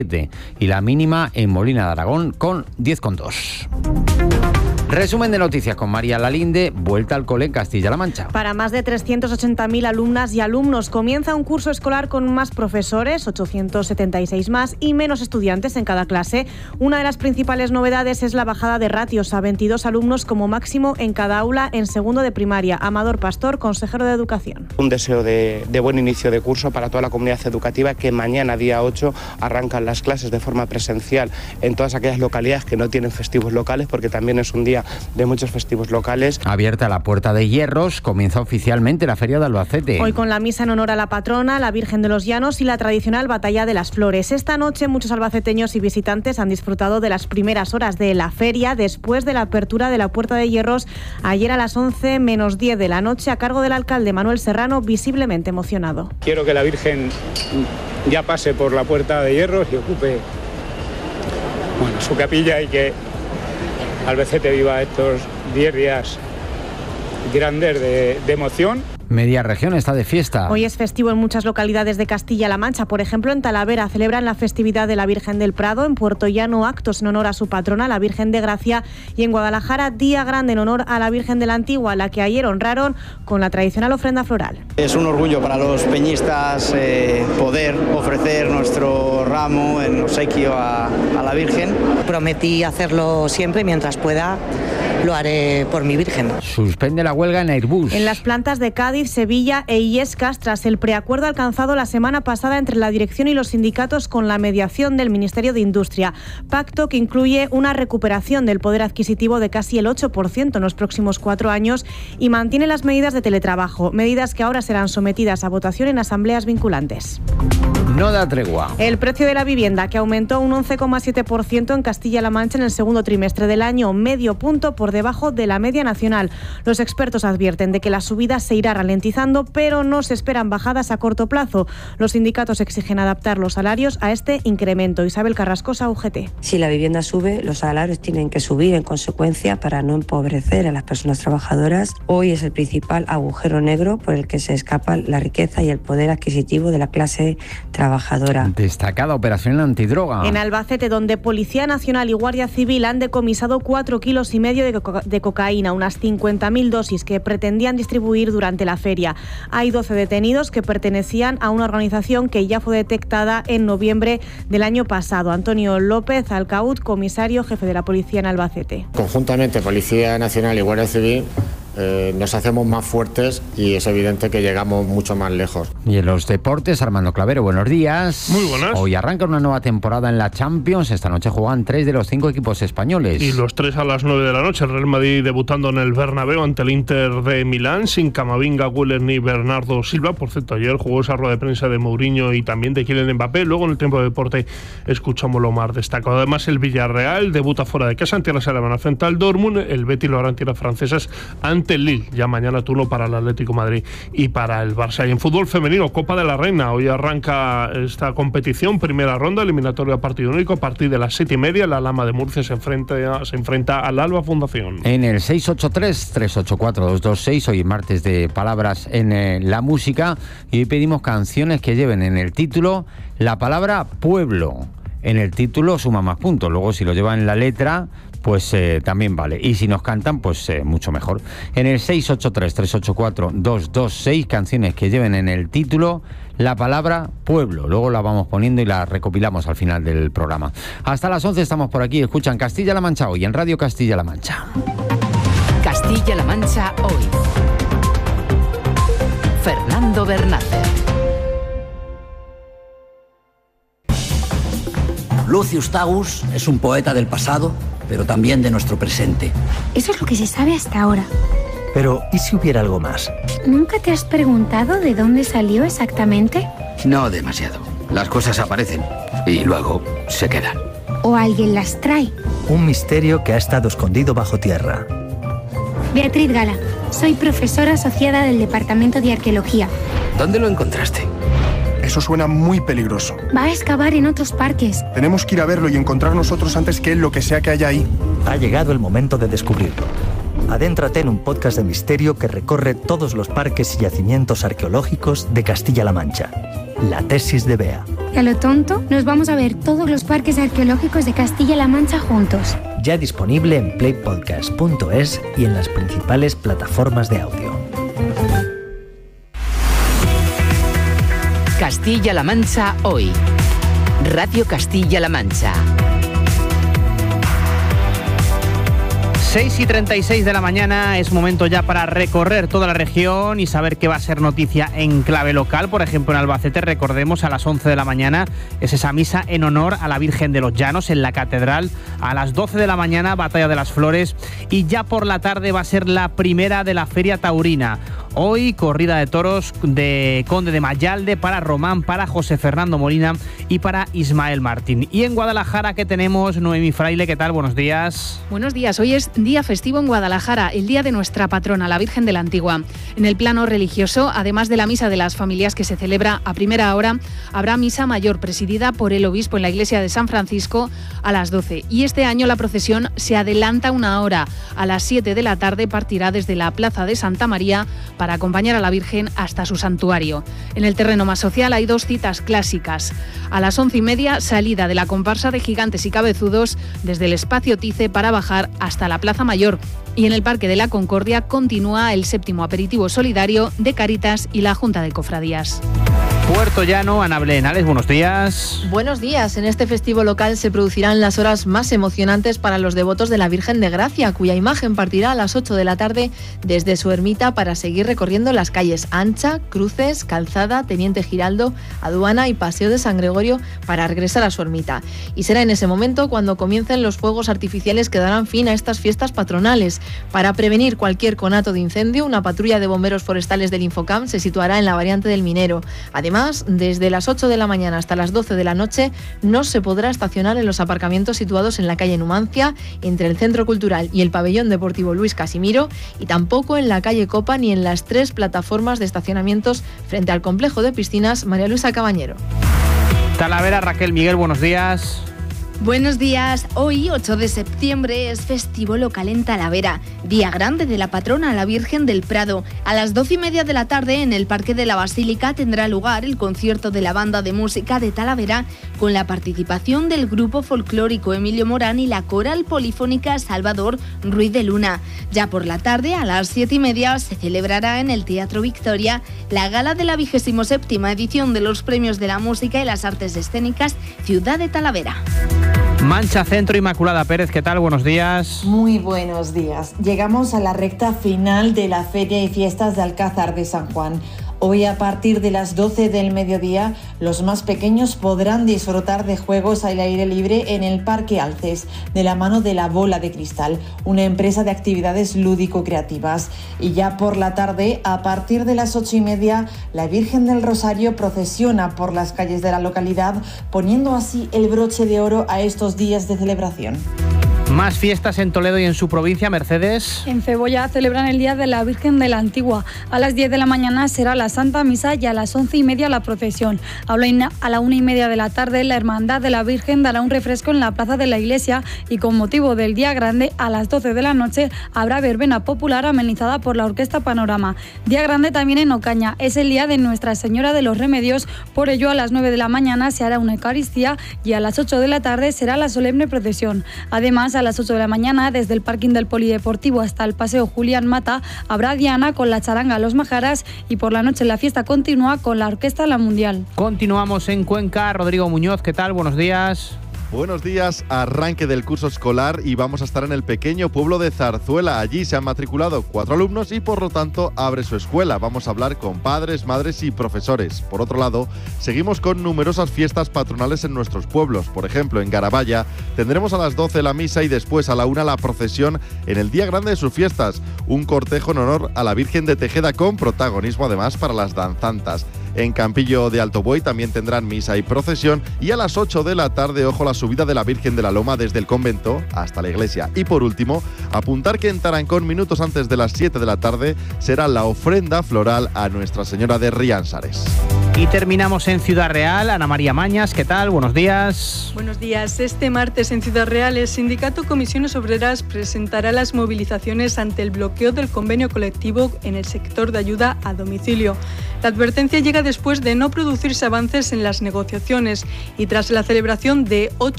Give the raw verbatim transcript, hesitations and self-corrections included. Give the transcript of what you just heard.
y la mínima en Molina de Aragón con diez coma dos. Resumen de noticias con María Lalinde. Vuelta al cole en Castilla-La Mancha. Para más de trescientos ochenta mil alumnas y alumnos comienza un curso escolar con más profesores, ochocientos setenta y seis más, y menos estudiantes en cada clase. Una de las principales novedades es la bajada de ratios a veintidós alumnos como máximo en cada aula en segundo de primaria. Amador Pastor, consejero de Educación. Un deseo de, de buen inicio de curso para toda la comunidad educativa, que mañana, día ocho, arrancan las clases de forma presencial en todas aquellas localidades que no tienen festivos locales, porque también es un día de muchos festivos locales. Abierta la Puerta de Hierros, comienza oficialmente la Feria de Albacete. Hoy con la misa en honor a la patrona, la Virgen de los Llanos, y la tradicional Batalla de las Flores. Esta noche muchos albaceteños y visitantes han disfrutado de las primeras horas de la feria después de la apertura de la Puerta de Hierros ayer a las once menos diez de la noche, a cargo del alcalde Manuel Serrano, visiblemente emocionado. Quiero que la Virgen ya pase por la Puerta de Hierros y ocupe, bueno, su capilla, y que Albacete viva estos diez días grandes de, de emoción. Media región está de fiesta. Hoy es festivo en muchas localidades de Castilla-La Mancha. Por ejemplo, en Talavera celebran la festividad de la Virgen del Prado, en Puerto Llano actos en honor a su patrona, la Virgen de Gracia, y en Guadalajara día grande en honor a la Virgen de la Antigua, la que ayer honraron con la tradicional ofrenda floral. Es un orgullo para los peñistas eh, poder ofrecer nuestro ramo en obsequio a, a la Virgen. Prometí hacerlo siempre, mientras pueda lo haré por mi Virgen. Suspende la huelga en Airbus. En las plantas de Cádiz, Sevilla e Illescas, tras el preacuerdo alcanzado la semana pasada entre la dirección y los sindicatos con la mediación del Ministerio de Industria. Pacto que incluye una recuperación del poder adquisitivo de casi el ocho por ciento en los próximos cuatro años y mantiene las medidas de teletrabajo, medidas que ahora serán sometidas a votación en asambleas vinculantes. No da tregua. El precio de la vivienda, que aumentó un once coma siete por ciento en Castilla-La Mancha en el segundo trimestre del año, medio punto por debajo de la media nacional. Los expertos advierten de que la subida se irá ralentizando, pero no se esperan bajadas a corto plazo. Los sindicatos exigen adaptar los salarios a este incremento. Isabel Carrascosa, U G T. Si la vivienda sube, los salarios tienen que subir en consecuencia para no empobrecer a las personas trabajadoras. Hoy es el principal agujero negro por el que se escapa la riqueza y el poder adquisitivo de la clase trabajadora. Destacada operación antidroga. En Albacete, donde Policía Nacional y Guardia Civil han decomisado cuatro kilos y medio de, coca- de cocaína, unas cincuenta mil dosis que pretendían distribuir durante la feria. Hay doce detenidos que pertenecían a una organización que ya fue detectada en noviembre del año pasado. Antonio López Alcaud, comisario jefe de la policía en Albacete. Conjuntamente, Policía Nacional y Guardia Civil, Eh, nos hacemos más fuertes y es evidente que llegamos mucho más lejos. Y en los deportes, Armando Clavero, buenos días. Muy buenas. Hoy arranca una nueva temporada en la Champions. Esta noche juegan tres de los cinco equipos españoles. Y los tres a las nueve de la noche. El Real Madrid debutando en el Bernabéu ante el Inter de Milán, sin Camavinga, Güler ni Bernardo Silva. Por cierto, ayer jugó esa rueda de prensa de Mourinho y también de Kylian Mbappé. Luego en el tiempo de deporte escuchamos lo más destacado. Además, el Villarreal debuta fuera de casa ante la Alemana frente al Dortmund. El Betis lo hará en tierras francesas ante el Lille. Ya mañana turno para el Atlético de Madrid y para el Barça. Y en fútbol femenino, Copa de la Reina. Hoy arranca esta competición, primera ronda, eliminatoria a partido único. A partir de las siete y media, la Lama de Murcia se enfrenta, se enfrenta al Alba Fundación. En el seis ocho tres, tres ocho cuatro, dos dos seis, hoy martes de palabras en eh, la música. Y hoy pedimos canciones que lleven en el título la palabra pueblo. En el título suma más puntos. Luego, si lo llevan en la letra, pues eh, también vale. Y si nos cantan, pues eh, mucho mejor. En el seis ocho tres, tres ocho cuatro, dos dos seis, canciones que lleven en el título la palabra pueblo. Luego la vamos poniendo y la recopilamos al final del programa. Hasta las once estamos por aquí. Escuchan Castilla-La Mancha hoy en Radio Castilla-La Mancha. Castilla-La Mancha hoy. Fernando Bernández. Lucius Tagus es un poeta del pasado, pero también de nuestro presente. Eso es lo que se sabe hasta ahora. Pero, ¿y si hubiera algo más? ¿Nunca te has preguntado de dónde salió exactamente? No demasiado. Las cosas aparecen y luego se quedan. ¿O alguien las trae? Un misterio que ha estado escondido bajo tierra. Beatriz Gala, soy profesora asociada del Departamento de Arqueología. ¿Dónde lo encontraste? Eso suena muy peligroso. Va a excavar en otros parques. Tenemos que ir a verlo y encontrar nosotros antes que él lo que sea que haya ahí. Ha llegado el momento de descubrirlo. Adéntrate en un podcast de misterio que recorre todos los parques y yacimientos arqueológicos de Castilla-La Mancha. la tesis de Bea. A lo tonto, nos vamos a ver todos los parques arqueológicos de Castilla-La Mancha juntos. Ya disponible en playpodcast punto es y en las principales plataformas de audio. Castilla-La Mancha hoy. Radio Castilla-La Mancha. seis y treinta y seis de la mañana, es momento ya para recorrer toda la región y saber qué va a ser noticia en clave local. Por ejemplo, en Albacete, recordemos, a las once de la mañana es esa misa en honor a la Virgen de los Llanos en la Catedral. A las doce de la mañana, Batalla de las Flores. Y ya por la tarde va a ser la primera de la Feria Taurina. Hoy, corrida de toros de Conde de Mayalde para Román, para José Fernando Molina y para Ismael Martín. Y en Guadalajara, ¿qué tenemos? Noemí Fraile, ¿qué tal? Buenos días. Buenos días. Hoy es día festivo en Guadalajara, el día de nuestra patrona, la Virgen de la Antigua. En el plano religioso, además de la misa de las familias que se celebra a primera hora, habrá misa mayor presidida por el obispo en la iglesia de San Francisco a las doce. Y este año la procesión se adelanta una hora. A las siete de la tarde partirá desde la Plaza de Santa María para acompañar a la Virgen hasta su santuario. En el terreno más social hay dos citas clásicas. A las once y media, salida de la comparsa de Gigantes y Cabezudos desde el Espacio Tice para bajar hasta la Plaza Mayor. Y en el Parque de la Concordia continúa el séptimo aperitivo solidario de Cáritas y la Junta de Cofradías. Puerto Llano, Ana Blenales, buenos días. Buenos días. En este festivo local se producirán las horas más emocionantes para los devotos de la Virgen de Gracia, cuya imagen partirá a las ocho de la tarde desde su ermita para seguir recorriendo las calles Ancha, Cruces, Calzada, Teniente Giraldo, Aduana y Paseo de San Gregorio para regresar a su ermita. Y será en ese momento cuando comiencen los fuegos artificiales que darán fin a estas fiestas patronales. Para prevenir cualquier conato de incendio, una patrulla de bomberos forestales del Infocam se situará en la variante del Minero. Además, desde las ocho de la mañana hasta las doce de la noche no se podrá estacionar en los aparcamientos situados en la calle Numancia, entre el Centro Cultural y el Pabellón Deportivo Luis Casimiro, y tampoco en la calle Copa ni en las tres plataformas de estacionamientos frente al complejo de piscinas María Luisa Cabañero. Talavera, Raquel Miguel, buenos días. Buenos días. Hoy, ocho de septiembre, es festivo local en Talavera, día grande de la patrona, la Virgen del Prado. A las doce y media de la tarde, en el Parque de la Basílica, tendrá lugar el concierto de la Banda de Música de Talavera, con la participación del grupo folclórico Emilio Morán y la coral polifónica Salvador Ruiz de Luna. Ya por la tarde, a las siete y media, se celebrará en el Teatro Victoria la gala de la vigésimo séptima edición de los Premios de la Música y las Artes Escénicas Ciudad de Talavera. Mancha Centro, Inmaculada Pérez, ¿qué tal? Buenos días. Muy buenos días. Llegamos a la recta final de la Feria y Fiestas de Alcázar de San Juan. Hoy, a partir de las doce del mediodía, los más pequeños podrán disfrutar de juegos al aire libre en el Parque Alces, de la mano de La Bola de Cristal, una empresa de actividades lúdico-creativas. Y ya por la tarde, a partir de las ocho y media, la Virgen del Rosario procesiona por las calles de la localidad, poniendo así el broche de oro a estos días de celebración. Más fiestas en Toledo y en su provincia, Mercedes. En Cebolla celebran el Día de la Virgen de la Antigua. A las diez de la mañana será la Santa Misa y a las once y media la procesión. A la una y media de la tarde, la Hermandad de la Virgen dará un refresco en la plaza de la iglesia y con motivo del Día Grande, a las doce de la noche habrá verbena popular amenizada por la Orquesta Panorama. Día Grande también en Ocaña. Es el día de Nuestra Señora de los Remedios. Por ello, a las nueve de la mañana se hará una Eucaristía y a las ocho de la tarde será la solemne procesión. Además, a las ocho de la mañana, desde el parking del Polideportivo hasta el Paseo Julián Mata, habrá diana con la charanga Los Majaras y por la noche la fiesta continúa con la Orquesta La Mundial. Continuamos en Cuenca. Rodrigo Muñoz, ¿qué tal? Buenos días. Buenos días, arranque del curso escolar y vamos a estar en el pequeño pueblo de Zarzuela. Allí se han matriculado cuatro alumnos y por lo tanto abre su escuela. Vamos a hablar con padres, madres y profesores. Por otro lado, seguimos con numerosas fiestas patronales en nuestros pueblos. Por ejemplo, en Garabaya tendremos a las doce la misa y después a la una la procesión en el día grande de sus fiestas. Un cortejo en honor a la Virgen de Tejeda con protagonismo además para las danzantas. En Campillo de Alto Buey también tendrán misa y procesión y a las ocho de la tarde, ojo, la subida de la Virgen de la Loma desde el convento hasta la iglesia. Y por último, apuntar que en Tarancón, minutos antes de las siete de la tarde, será la ofrenda floral a Nuestra Señora de Riánsares. Y terminamos en Ciudad Real. Ana María Mañas, ¿qué tal? Buenos días. Buenos días. Este martes en Ciudad Real el sindicato Comisiones Obreras presentará las movilizaciones ante el bloqueo del convenio colectivo en el sector de ayuda a domicilio. La advertencia llega después de no producirse avances en las negociaciones y tras la celebración de ocho